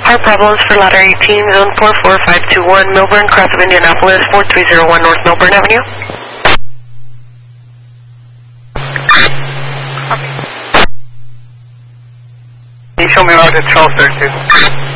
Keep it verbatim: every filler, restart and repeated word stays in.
Car problems for ladder eighteen, zone four four five two one, Melbourne, cross of Indianapolis, four three zero one North Melbourne Avenue. Can you show me out at twelve thirty?